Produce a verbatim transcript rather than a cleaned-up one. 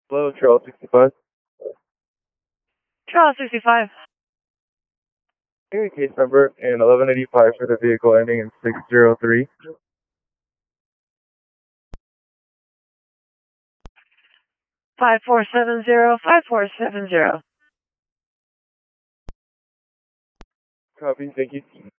Hello, Charles sixty-five. Charles sixty-five. Hearing case number and eleven eighty-five for the vehicle ending in six zero three. Five four seven zero five four seven zero. Copy, thank you.